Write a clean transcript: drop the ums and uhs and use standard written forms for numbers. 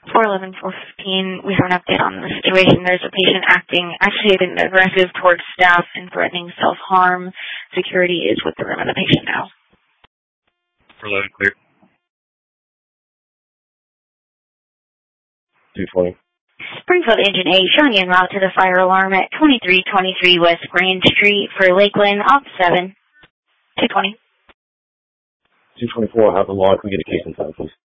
411, 415, we have an update on the situation. There's a patient acting actually aggressive towards staff and threatening self-harm. Security is with the room of the patient now. 411, clear. 220. Springfield Engine 8 showing en route to the fire alarm at 2323 West Grand Street for Lakeland, Op 7. 220. 224, have the log. Can we get a case in time, please?